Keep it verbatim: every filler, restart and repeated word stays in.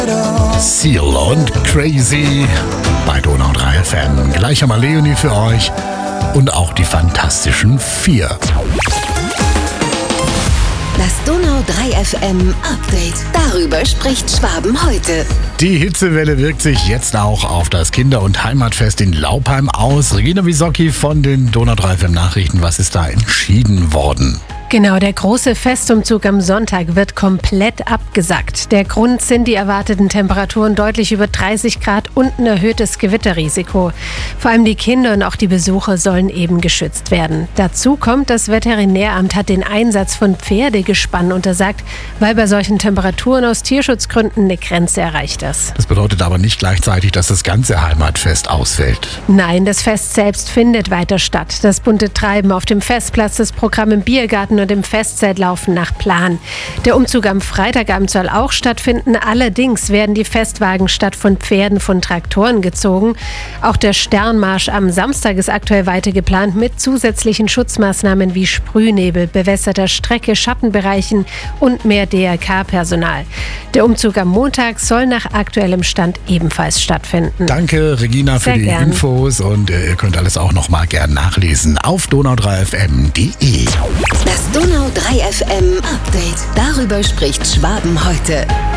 Seal und Crazy bei Donau drei F M. Gleich einmal Leonie für euch und auch die Fantastischen Vier. Das Donau drei F M Update. Darüber spricht Schwaben heute. Die Hitzewelle wirkt sich jetzt auch auf das Kinder- und Heimatfest in Laupheim aus. Regina Wisocki von den Donau drei F M Nachrichten. Was ist da entschieden worden? Genau, der große Festumzug am Sonntag wird komplett abgesagt. Der Grund sind die erwarteten Temperaturen deutlich über dreißig Grad und ein erhöhtes Gewitterrisiko. Vor allem die Kinder und auch die Besucher sollen eben geschützt werden. Dazu kommt, das Veterinäramt hat den Einsatz von Pferdegespannen untersagt, weil bei solchen Temperaturen aus Tierschutzgründen eine Grenze erreicht ist. Das bedeutet aber nicht gleichzeitig, dass das ganze Heimatfest ausfällt. Nein, das Fest selbst findet weiter statt. Das bunte Treiben auf dem Festplatz, das Programm im Biergarten und im Festzelt laufen nach Plan. Der Umzug am Freitagabend soll auch stattfinden. Allerdings werden die Festwagen statt von Pferden von Traktoren gezogen. Auch der Sternmarsch am Samstag ist aktuell weiter geplant mit zusätzlichen Schutzmaßnahmen wie Sprühnebel, bewässerter Strecke, Schattenbereichen und mehr D R K-Personal. Der Umzug am Montag soll nach aktuellem Stand ebenfalls stattfinden. Danke, Regina, für Sehr die gern. Infos und äh, ihr könnt alles auch noch mal gern nachlesen auf donau drei f m punkt d e. Das Donau drei F M Update. Darüber spricht Schwaben heute.